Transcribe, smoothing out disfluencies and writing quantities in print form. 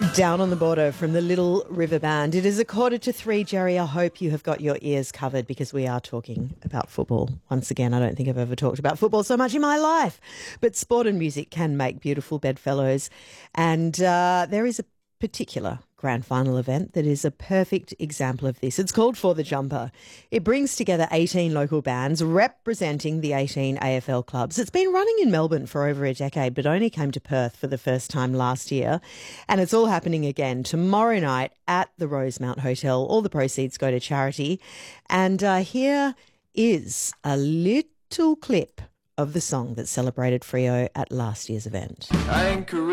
Down on the Border from the Little River Band. It is 2:45, Jerry. I hope you have got your ears covered because we are talking about football. Once again, I don't think I've ever talked about football so much in my life. But sport and music can make beautiful bedfellows. And there is a particular grand final event that is a perfect example of this. It's called For the Jumper. It brings together 18 local bands representing the 18 AFL clubs. It's been running in Melbourne for over a decade, but only came to Perth for the first time last year. And it's all happening again tomorrow night at the Rosemount Hotel. All the proceeds go to charity. And here is a little clip of the song that celebrated Freo at last year's event.